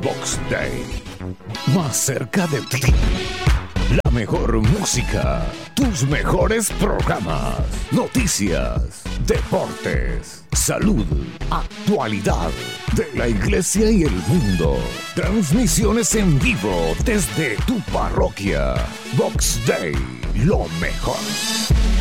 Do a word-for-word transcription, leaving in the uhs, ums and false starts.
Box Day. Más cerca de ti. La mejor música, tus mejores programas, noticias, deportes, salud, actualidad de la iglesia y el mundo. Transmisiones en vivo desde tu parroquia. Box Day, lo mejor.